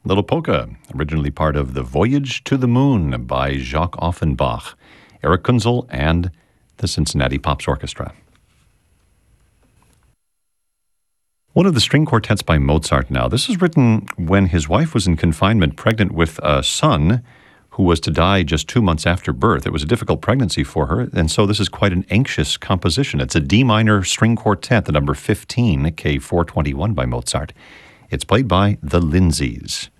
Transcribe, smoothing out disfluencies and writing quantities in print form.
Little polka, originally part of The Voyage to the Moon by Jacques Offenbach, Eric Kunzel, and the Cincinnati Pops Orchestra. One of the string quartets by Mozart now. This is written when his wife was in confinement, pregnant with a son who was to die just 2 months after birth. It was a difficult pregnancy for her, and so this is quite an anxious composition. It's a D minor string quartet, the number 15, K421 by Mozart. It's played by the Lindsays.